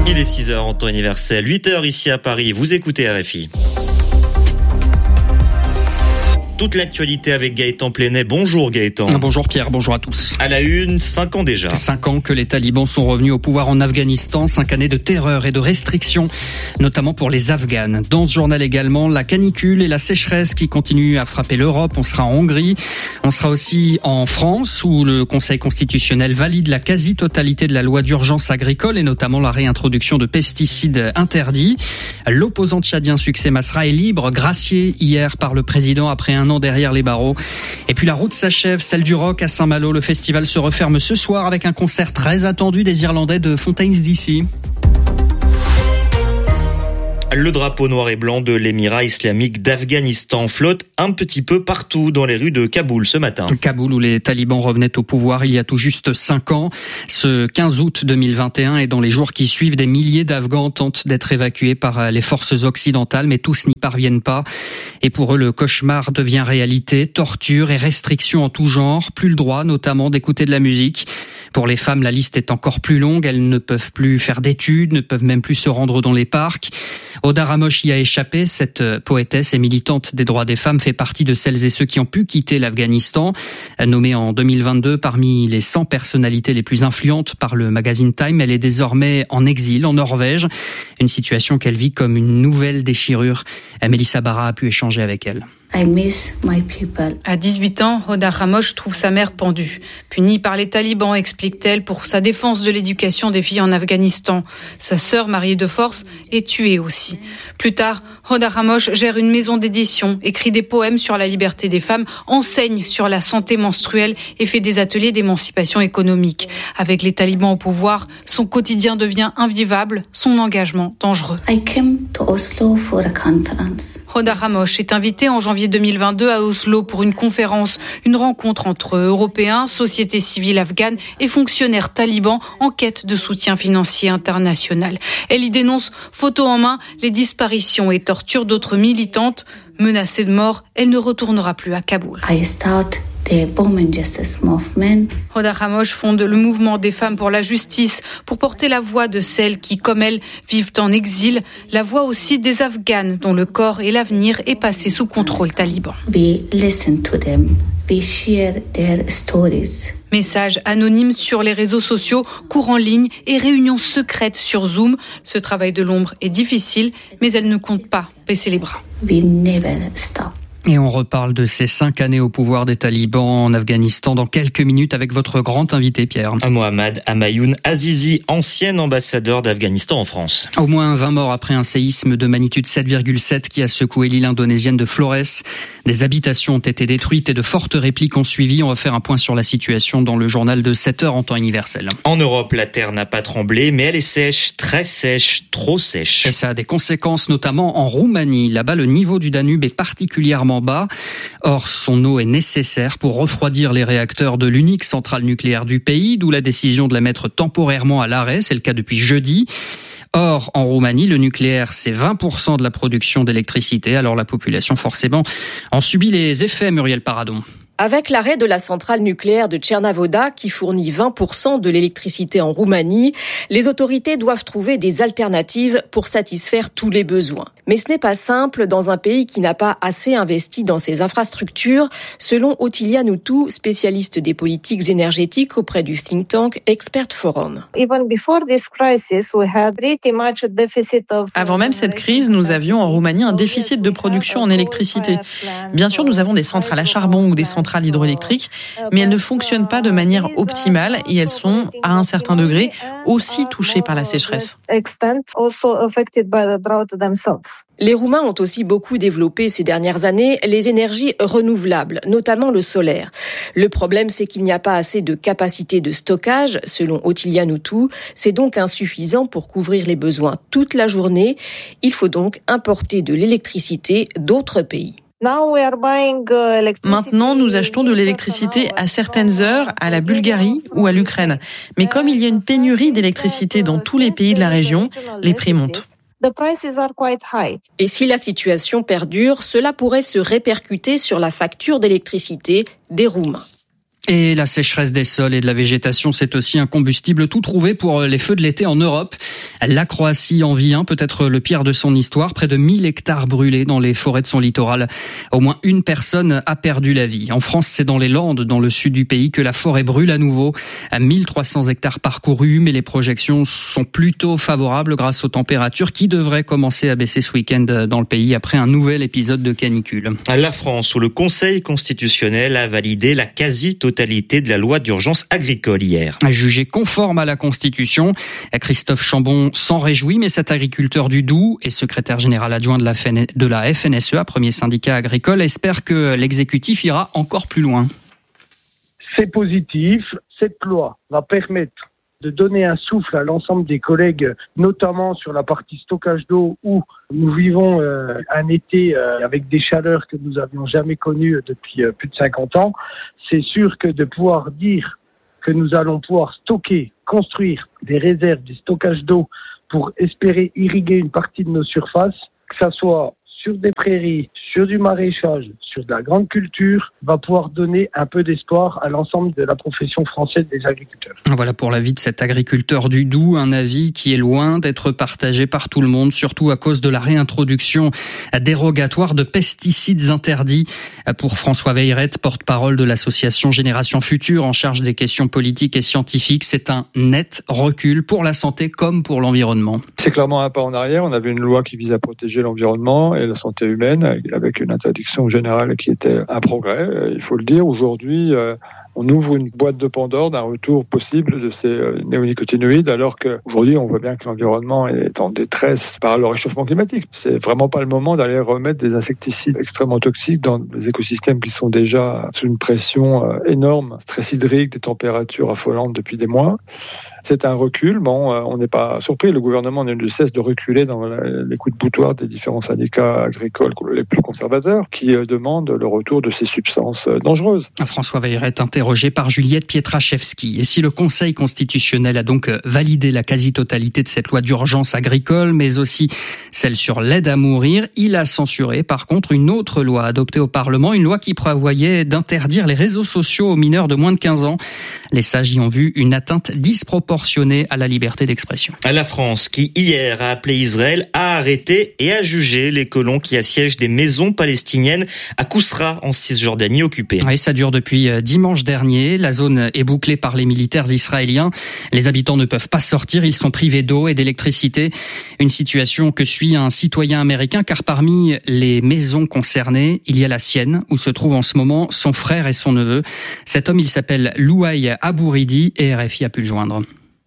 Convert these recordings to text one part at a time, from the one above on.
Il est 6h en temps universel, 8h ici à Paris. Vous écoutez RFI. Toute l'actualité avec Gaëtan Plenet. Bonjour Gaëtan. Bonjour Pierre, bonjour à tous. À la une, 5 ans déjà. 5 ans que les talibans sont revenus au pouvoir en Afghanistan, 5 années de terreur et de restrictions, notamment pour les Afghanes. Dans ce journal également, la canicule et la sécheresse qui continuent à frapper l'Europe. On sera en Hongrie, on sera aussi en France où le Conseil constitutionnel valide la quasi-totalité de la loi d'urgence agricole et notamment la réintroduction de pesticides interdits. L'opposant tchadien Succès Masra est libre, gracié hier par le président après un an derrière les barreaux. Et puis la route s'achève, celle du rock à Saint-Malo. Le festival se referme ce soir avec un concert très attendu des Irlandais de Fontaines DC. Le drapeau noir et blanc de l'Émirat islamique d'Afghanistan flotte un petit peu partout dans les rues de Kaboul ce matin. Kaboul où les talibans revenaient au pouvoir il y a tout juste 5 ans. Ce 15 août 2021 et dans les jours qui suivent, des milliers d'Afghans tentent d'être évacués par les forces occidentales, mais tous n'y parviennent pas. Et pour eux, le cauchemar devient réalité. Torture et restrictions en tout genre. Plus le droit, notamment, d'écouter de la musique. Pour les femmes, la liste est encore plus longue. Elles ne peuvent plus faire d'études, ne peuvent même plus se rendre dans les parcs. Hoda Ramosh y a échappé. Cette poétesse et militante des droits des femmes fait partie de celles et ceux qui ont pu quitter l'Afghanistan. Nommée en 2022 parmi les 100 personnalités les plus influentes par le magazine Time, elle est désormais en exil en Norvège. Une situation qu'elle vit comme une nouvelle déchirure. Mélissa Barra a pu échanger avec elle. I miss my people. À 18 ans, Hoda Ramosh trouve sa mère pendue. Punie par les talibans, explique-t-elle, pour sa défense de l'éducation des filles en Afghanistan. Sa sœur, mariée de force, est tuée aussi. Plus tard, Hoda Ramosh gère une maison d'édition, écrit des poèmes sur la liberté des femmes, enseigne sur la santé menstruelle et fait des ateliers d'émancipation économique. Avec les talibans au pouvoir, son quotidien devient invivable, son engagement dangereux. I came to Oslo for a conference. Hoda Ramosh est invitée en janvier 2022 à Oslo pour une conférence, une rencontre entre Européens, société civile afghane et fonctionnaires talibans en quête de soutien financier international. Elle y dénonce, photo en main, les disparitions et tortures d'autres militantes. Menacée de mort, elle ne retournera plus à Kaboul. I start the Women Justice Movement. Hoda Ramosh fonde le mouvement des femmes pour la justice pour porter la voix de celles qui, comme elle, vivent en exil, la voix aussi des Afghanes dont le corps et l'avenir est passé sous contrôle taliban. We listen to them. We share their stories. Messages anonymes sur les réseaux sociaux, cours en ligne et réunions secrètes sur Zoom. Ce travail de l'ombre est difficile, mais elle ne compte pas baisser les bras. We never stop. Et on reparle de ces 5 années au pouvoir des talibans en Afghanistan dans quelques minutes avec votre grand invité, Pierre. Mohamed Hamayoun Azizi, ancien ambassadeur d'Afghanistan en France. Au moins 20 morts après un séisme de magnitude 7,7 qui a secoué l'île indonésienne de Flores. Des habitations ont été détruites et de fortes répliques ont suivi. On va faire un point sur la situation dans le journal de 7h en temps universel. En Europe, la terre n'a pas tremblé, mais elle est sèche, très sèche, trop sèche. Et ça a des conséquences, notamment en Roumanie. Là-bas, le niveau du Danube est particulièrement bas. Or, son eau est nécessaire pour refroidir les réacteurs de l'unique centrale nucléaire du pays, d'où la décision de la mettre temporairement à l'arrêt. C'est le cas depuis jeudi. Or, en Roumanie, le nucléaire, c'est 20% de la production d'électricité. Alors la population, forcément, en subit les effets, Muriel Paradon. Avec l'arrêt de la centrale nucléaire de Cernavoda, qui fournit 20% de l'électricité en Roumanie, les autorités doivent trouver des alternatives pour satisfaire tous les besoins. Mais ce n'est pas simple dans un pays qui n'a pas assez investi dans ses infrastructures, selon Ottilia Nutu, spécialiste des politiques énergétiques auprès du think tank Expert Forum. Avant même cette crise, nous avions en Roumanie un déficit de production en électricité. Bien sûr, nous avons des centrales à charbon ou des centrales hydroélectriques, mais elles ne fonctionnent pas de manière optimale et elles sont, à un certain degré, aussi touchées par la sécheresse. Les Roumains ont aussi beaucoup développé ces dernières années les énergies renouvelables, notamment le solaire. Le problème, c'est qu'il n'y a pas assez de capacité de stockage, selon Ottilia Nutu. C'est donc insuffisant pour couvrir les besoins toute la journée. Il faut donc importer de l'électricité d'autres pays. Maintenant, nous achetons de l'électricité à certaines heures à la Bulgarie ou à l'Ukraine. Mais comme il y a une pénurie d'électricité dans tous les pays de la région, les prix montent. Et si la situation perdure, cela pourrait se répercuter sur la facture d'électricité des Roumains. Et la sécheresse des sols et de la végétation, c'est aussi un combustible tout trouvé pour les feux de l'été en Europe. La Croatie en vit un, peut-être le pire de son histoire. Près de 1000 hectares brûlés dans les forêts de son littoral. Au moins une personne a perdu la vie. En France, c'est dans les Landes, dans le sud du pays, que la forêt brûle à nouveau. À 1300 hectares parcourus, mais les projections sont plutôt favorables grâce aux températures qui devraient commencer à baisser ce week-end dans le pays après un nouvel épisode de canicule. La France, où le Conseil constitutionnel a validé la quasi-totalité de la loi d'urgence agricole hier. Jugé conforme à la Constitution, Christophe Chambon s'en réjouit, mais cet agriculteur du Doubs et secrétaire général adjoint de la FNSEA, premier syndicat agricole, espère que l'exécutif ira encore plus loin. C'est positif. Cette loi va permettre de donner un souffle à l'ensemble des collègues, notamment sur la partie stockage d'eau où nous vivons un été avec des chaleurs que nous n'avions jamais connues depuis plus de 50 ans. C'est sûr que de pouvoir dire que nous allons pouvoir stocker, construire des réserves, des stockages d'eau pour espérer irriguer une partie de nos surfaces, que ça soit sur des prairies, sur du maraîchage, sur de la grande culture, va pouvoir donner un peu d'espoir à l'ensemble de la profession française des agriculteurs. Voilà pour l'avis de cet agriculteur du Doubs, un avis qui est loin d'être partagé par tout le monde, surtout à cause de la réintroduction dérogatoire de pesticides interdits. Pour François Veyrette, porte-parole de l'association Génération Future en charge des questions politiques et scientifiques, c'est un net recul pour la santé comme pour l'environnement. C'est clairement un pas en arrière. On avait une loi qui vise à protéger l'environnement et la santé humaine, avec une interdiction générale qui était un progrès, il faut le dire. Aujourd'hui, on ouvre une boîte de Pandore d'un retour possible de ces néonicotinoïdes, alors qu'aujourd'hui, on voit bien que l'environnement est en détresse par le réchauffement climatique. C'est vraiment pas le moment d'aller remettre des insecticides extrêmement toxiques dans des écosystèmes qui sont déjà sous une pression énorme, stress hydrique, des températures affolantes depuis des mois. C'est un recul. Bon, on n'est pas surpris. Le gouvernement ne cesse de reculer dans les coups de boutoir des différents syndicats agricoles les plus conservateurs qui demandent le retour de ces substances dangereuses. François Veyrette, interrogé par Juliette Pietraszewski. Et si le Conseil constitutionnel a donc validé la quasi-totalité de cette loi d'urgence agricole, mais aussi celle sur l'aide à mourir, il a censuré par contre une autre loi adoptée au Parlement, une loi qui prévoyait d'interdire les réseaux sociaux aux mineurs de moins de 15 ans. Les sages y ont vu une atteinte disproportionnée à la liberté d'expression. La France, qui hier a appelé Israël à arrêter et à juger les colons qui assiègent des maisons palestiniennes à Kousra en Cisjordanie occupée. Oui, ça dure depuis dimanche dernier. La zone est bouclée par les militaires israéliens. Les habitants ne peuvent pas sortir, ils sont privés d'eau et d'électricité. Une situation que suit un citoyen américain, car parmi les maisons concernées, il y a la sienne, où se trouvent en ce moment son frère et son neveu. Cet homme, il s'appelle Louaï Abouridi et RFI a pu le joindre.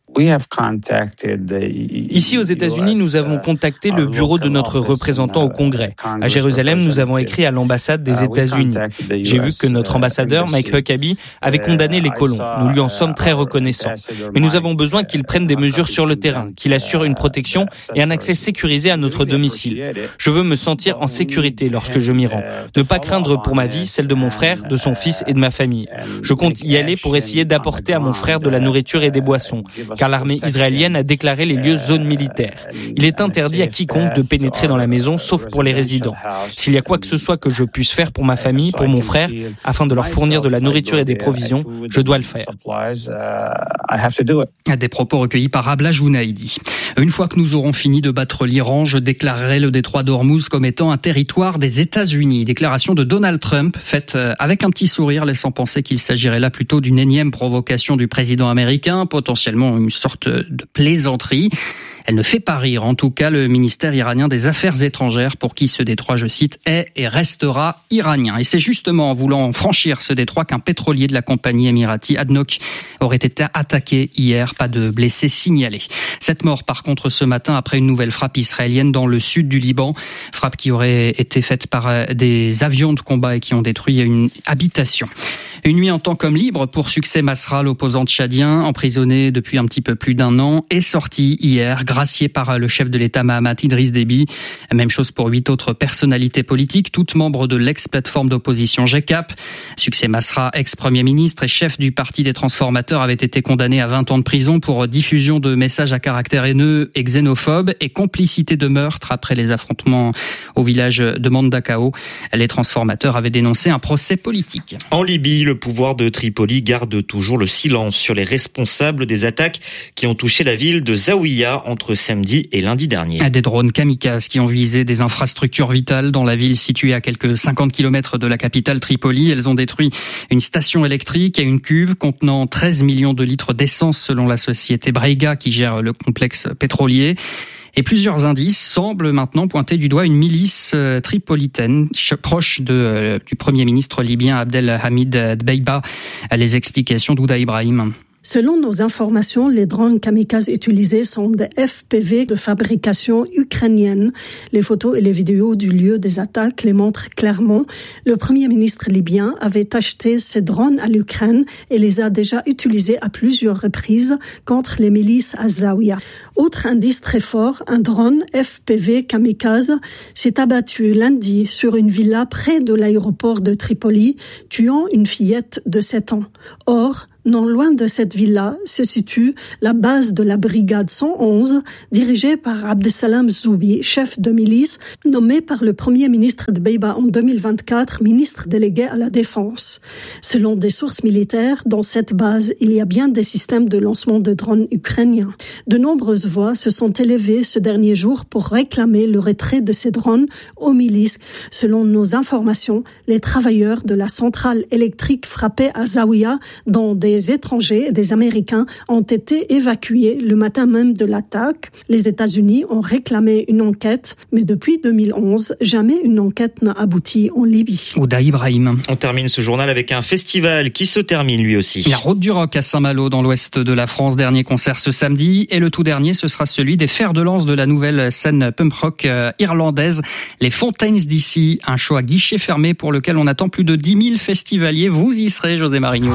Ici aux États-Unis, nous avons contacté le bureau de notre représentant au Congrès. À Jérusalem, nous avons écrit à l'ambassade des États-Unis. J'ai vu que notre ambassadeur, Mike Huckabee, avait condamné les colons. Nous lui en sommes très reconnaissants. Mais nous avons besoin qu'il prenne des mesures sur le terrain, qu'il assure une protection et un accès sécurisé à notre domicile. Je veux me sentir en sécurité lorsque je m'y rends. Ne pas craindre pour ma vie, celle de mon frère, de son fils et de ma famille. Je compte y aller pour essayer d'apporter à mon frère de la nourriture et des boissons, car l'armée israélienne a déclaré les lieux zones militaires. Il est interdit à quiconque de pénétrer dans la maison, sauf pour les résidents. S'il y a quoi que ce soit que je puisse faire pour ma famille, pour mon frère, afin de leur fournir de la nourriture et des provisions, je dois le faire. Des propos recueillis par Rabla Jounaïdi. Une fois que nous aurons fini de battre l'Iran, je déclarerai le détroit d'Ormuz comme étant un territoire des États-Unis. Déclaration de Donald Trump, faite avec un petit sourire, laissant penser qu'il s'agirait là plutôt d'une énième provocation du président américain, potentiellement une sorte de plaisanterie. Elle ne fait pas rire, en tout cas, le ministère iranien des Affaires étrangères, pour qui ce détroit, je cite, est et restera iranien. Et c'est justement en voulant franchir ce détroit qu'un pétrolier de la compagnie émirati ADNOC aurait été attaqué hier. Pas de blessés signalés. Cette mort, par contre, ce matin, après une nouvelle frappe israélienne dans le sud du Liban. Frappe qui aurait été faite par des avions de combat et qui ont détruit une habitation. Une nuit en temps comme libre pour Succès Masra, l'opposant tchadien, emprisonné depuis un petit peu plus d'1 an, est sorti hier, gracié par le chef de l'État Mahamat Idriss Déby. Même chose pour 8 autres personnalités politiques, toutes membres de l'ex-plateforme d'opposition GECAP. Succès Masra, ex-premier ministre et chef du Parti des Transformateurs, avait été condamné à 20 ans de prison pour diffusion de messages à caractère haineux et xénophobe et complicité de meurtre après les affrontements au village de Mandakao. Les Transformateurs avaient dénoncé un procès politique. En Libye, le pouvoir de Tripoli garde toujours le silence sur les responsables des attaques qui ont touché la ville de Zaouïa entre entre samedi et lundi dernier. Des drones kamikazes qui ont visé des infrastructures vitales dans la ville située à quelques 50 km de la capitale Tripoli. Elles ont détruit une station électrique et une cuve contenant 13 millions de litres d'essence selon la société Brega qui gère le complexe pétrolier. Et plusieurs indices semblent maintenant pointer du doigt une milice tripolitaine proche du Premier ministre libyen Abdelhamid Dbeibah. Les explications d'Ouda Ibrahim. Selon nos informations, les drones kamikazes utilisés sont des FPV de fabrication ukrainienne. Les photos et les vidéos du lieu des attaques les montrent clairement. Le Premier ministre libyen avait acheté ces drones à l'Ukraine et les a déjà utilisés à plusieurs reprises contre les milices à Zawiya. Autre indice très fort, un drone FPV kamikaze s'est abattu lundi sur une villa près de l'aéroport de Tripoli, tuant une fillette de 7 ans. Or, non loin de cette villa se situe la base de la brigade 111, dirigée par Abdesalam Zoubi, chef de milice, nommé par le Premier ministre Dbeibah en 2024, ministre délégué à la Défense. Selon des sources militaires, dans cette base, il y a bien des systèmes de lancement de drones ukrainiens. De nombreuses voix se sont élevées ce dernier jour pour réclamer le retrait de ces drones aux milices. Selon nos informations, les travailleurs de la centrale électrique frappée à Zawiya, dont des étrangers et des Américains, ont été évacués le matin même de l'attaque. Les États-Unis ont réclamé une enquête, mais depuis 2011, jamais une enquête n'a abouti en Libye. Ouda Ibrahim. On termine ce journal avec un festival qui se termine lui aussi. La Route du Rock à Saint-Malo dans l'ouest de la France. Dernier concert ce samedi et le tout dernier, ce sera celui des fers de lance de la nouvelle scène punk rock irlandaise, les Fontaines DC. Un show à guichet fermé pour lequel on attend plus de 10 000 festivaliers. Vous y serez, José Marigno.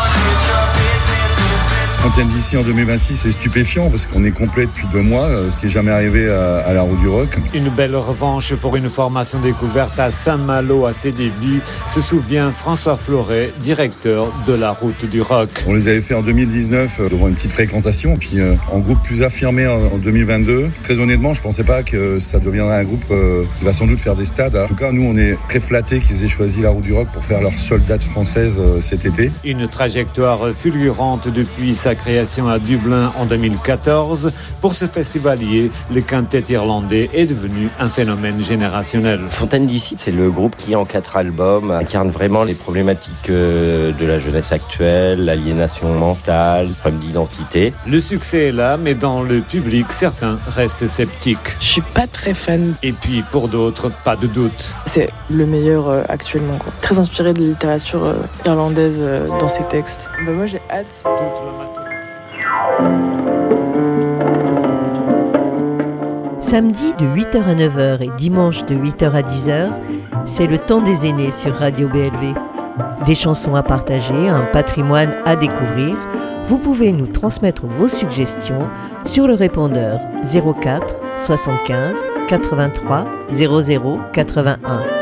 Fontaines d'ici en 2026, c'est stupéfiant parce qu'on est complet depuis 2 mois, ce qui n'est jamais arrivé à la Route du Rock. Une belle revanche pour une formation découverte à Saint-Malo à ses débuts, se souvient François Floret, directeur de la Route du Rock. On les avait fait en 2019 devant une petite fréquentation, puis en groupe plus affirmé en 2022. Très honnêtement, je ne pensais pas que ça deviendrait un groupe qui va sans doute faire des stades. En tout cas, nous, on est très flattés qu'ils aient choisi la Route du Rock pour faire leur seule date française cet été. Une trajectoire fulgurante depuis sa création à Dublin en 2014. Pour ce festivalier, le quintet irlandais est devenu un phénomène générationnel. Fontaines DC, c'est le groupe qui, en 4 albums, incarne vraiment les problématiques de la jeunesse actuelle, l'aliénation mentale, le problème d'identité. Le succès est là, mais dans le public, certains restent sceptiques. Je suis pas très fan. Et puis, pour d'autres, pas de doute. C'est le meilleur actuellement, quoi. Très inspiré de la littérature irlandaise dans ses textes. Moi, j'ai hâte. Samedi de 8h à 9h et dimanche de 8h à 10h, c'est le temps des aînés sur Radio BLV. Des chansons à partager, un patrimoine à découvrir. Vous pouvez nous transmettre vos suggestions sur le répondeur 04 75 83 00 81.